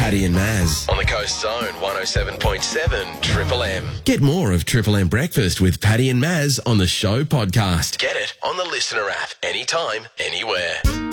Paddy and Maz. On the Coast Zone, 107.7 Triple M. Get more of Triple M Breakfast with Paddy and Maz on the Show podcast. Get it on the Listener app anytime, anywhere.